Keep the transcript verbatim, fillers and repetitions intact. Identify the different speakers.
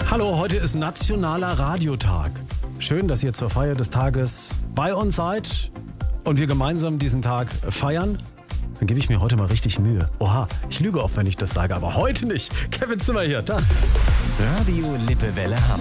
Speaker 1: Hallo, heute ist Nationaler Radiotag. Schön, dass ihr zur Feier des Tages bei uns seid und wir gemeinsam diesen Tag feiern. Dann gebe ich mir heute mal richtig Mühe. Oha, ich lüge oft, wenn ich das sage, aber heute nicht. Kevin Zimmer hier, da.
Speaker 2: Radio Lippewelle Hamburg.